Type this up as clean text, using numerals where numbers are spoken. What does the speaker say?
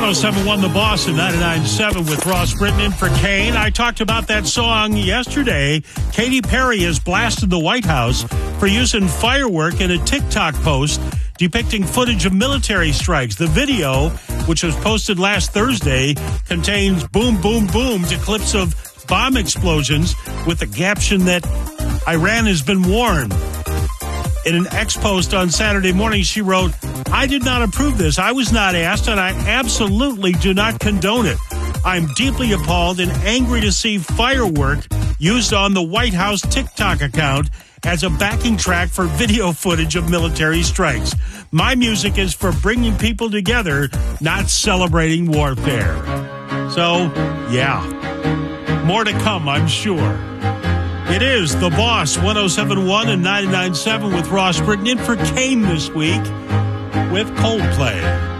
107.1 The Boss and 99.7 with Ross Britton in for Kane. I talked about that song yesterday. Katy Perry has blasted the White House for using firework in a TikTok post depicting footage of military strikes. The video, which was posted last Thursday, contains boom, boom, boom to clips of bomb explosions with the caption that Iran has been warned. In an X post on Saturday morning, she wrote, "I did not approve this. I was not asked, and I absolutely do not condone it. I'm deeply appalled and angry to see firework used on the White House TikTok account as a backing track for video footage of military strikes. My music is for bringing people together, not celebrating warfare." So, yeah, more to come, I'm sure. It is The Boss, 107.1 and 99.7 with Ross Britton in for Kane this week with Coldplay.